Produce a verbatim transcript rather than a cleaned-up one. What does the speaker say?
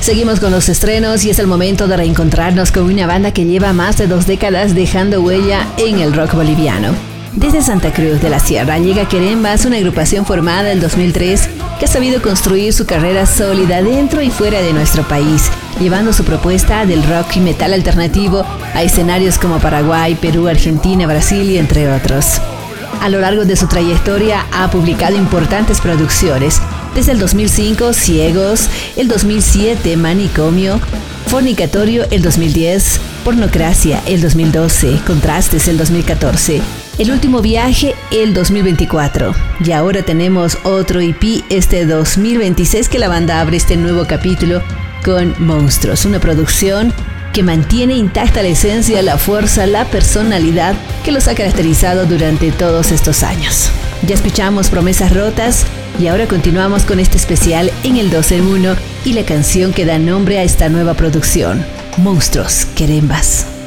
Seguimos con los estrenos y es el momento de reencontrarnos con una banda que lleva más de dos décadas dejando huella en el rock boliviano. Desde Santa Cruz de la Sierra llega Querembas, una agrupación formada en dos mil tres que ha sabido construir su carrera sólida dentro y fuera de nuestro país, llevando su propuesta del rock y metal alternativo a escenarios como Paraguay, Perú, Argentina, Brasil y entre otros. A lo largo de su trayectoria ha publicado importantes producciones, desde el dos mil cinco, Ciegos, el dos mil siete, Manicomio, Fornicatorio el dos mil diez, Pornocracia el dos mil doce, Contrastes el dos mil catorce, El Último Viaje el dos mil veinticuatro. Y ahora tenemos otro E P este dos mil veintiséis que la banda abre este nuevo capítulo con Monstruos, una producción que mantiene intacta la esencia, la fuerza, la personalidad que los ha caracterizado durante todos estos años. Ya escuchamos Promesas Rotas y ahora continuamos con este especial en el dos en uno y la canción que da nombre a esta nueva producción, Monstruos, Querembas.